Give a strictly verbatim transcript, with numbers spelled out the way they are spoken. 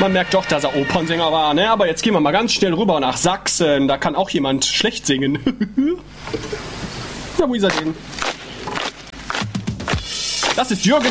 Man merkt doch, dass er Opernsänger war, ne? Aber jetzt gehen wir mal ganz schnell rüber nach Sachsen. Da kann auch jemand schlecht singen. Ja, wo ist er denn? Das ist Jürgen